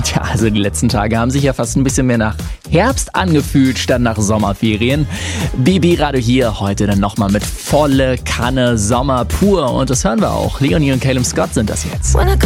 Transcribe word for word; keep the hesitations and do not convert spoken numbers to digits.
Tja, also die letzten Tage haben sich ja fast ein bisschen mehr nach Herbst angefühlt, statt nach Sommerferien. Bibi Radio hier, heute dann nochmal mit volle Kanne Sommer pur. Und das hören wir auch. Leonie und Calum Scott sind das jetzt.